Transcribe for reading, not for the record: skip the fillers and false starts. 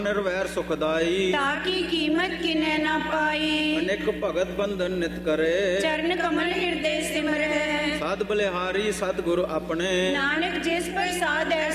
ਨਿਰਵੈਰ ਸੁਖਦਾਈ, ताकि कीमत किने न पाई। ਅਨੇਕ ਭਗਤ ਬੰਧਨ ਨਿਤ ਕਰੇ, चरण कमल हृदय सिमर है। ਸਾਧ ਬਲਿਹਾਰੀ ਸਤਿਗੁਰ ਆਪਣੇ, नानक जिस प्रसाद है